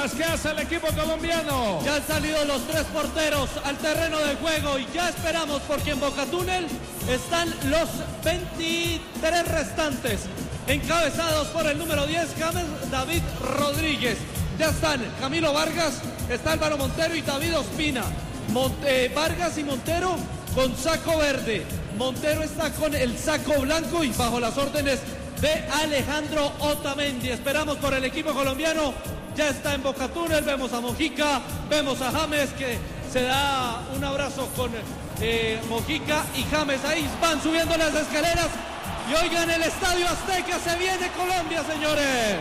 Vargas, ¿qué hace el equipo colombiano? Ya han salido los 3 porteros al terreno de juego y ya esperamos porque en Boca Túnel están los 23 restantes, encabezados por el número 10, James David Rodríguez. Ya están Camilo Vargas, está Álvaro Montero y David Ospina. Vargas y Montero con saco verde. Montero está con el saco blanco y bajo las órdenes de Alejandro Otamendi. Esperamos por el equipo colombiano. Ya está en Boca Túnel. Vemos a Mojica, vemos a James que se da un abrazo con Mojica y James. Ahí van subiendo las escaleras. Y oigan, el Estadio Azteca, se viene Colombia, señores.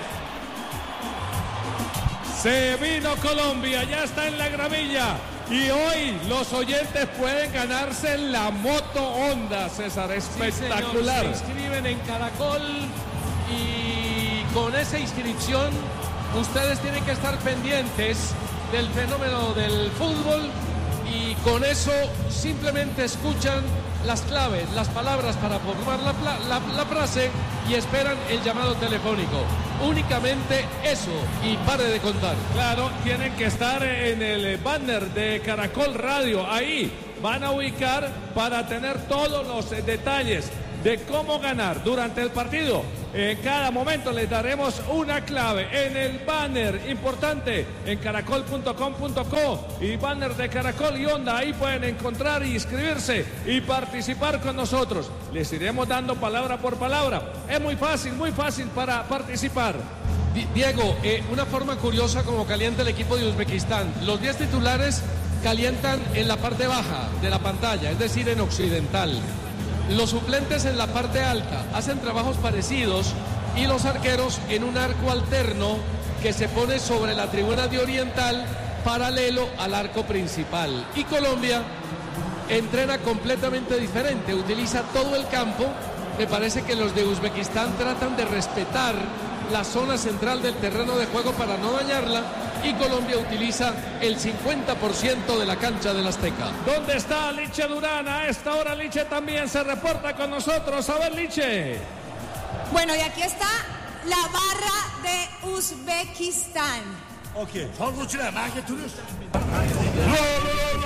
Se vino Colombia, ya está en la gramilla. Y hoy los oyentes pueden ganarse la moto Honda, César, espectacular. Sí, se inscriben en Caracol y con esa inscripción ustedes tienen que estar pendientes del fenómeno del fútbol y con eso simplemente escuchan las claves, las palabras para formar la frase y esperan el llamado telefónico. Únicamente eso y pare de contar. Claro, tienen que estar en el banner de Caracol Radio. Ahí van a ubicar para tener todos los detalles de cómo ganar durante el partido. En cada momento les daremos una clave en el banner importante en caracol.com.co y banner de Caracol y Onda. Ahí pueden encontrar y inscribirse y participar con nosotros. Les iremos dando palabra por palabra. Es muy fácil para participar. Diego, una forma curiosa como calienta el equipo de Uzbekistán. Los 10 titulares calientan en la parte baja de la pantalla, es decir, en occidental. Los suplentes en la parte alta hacen trabajos parecidos y los arqueros en un arco alterno que se pone sobre la tribuna de oriental paralelo al arco principal. Y Colombia entrena completamente diferente, utiliza todo el campo. Me parece que los de Uzbekistán tratan de respetar la zona central del terreno de juego para no dañarla y Colombia utiliza el 50% de la cancha del Azteca. ¿Dónde está Liche Durán? A esta hora Liche también se reporta con nosotros. A ver, Liche. Bueno, y aquí está la barra de Uzbekistán. Okay.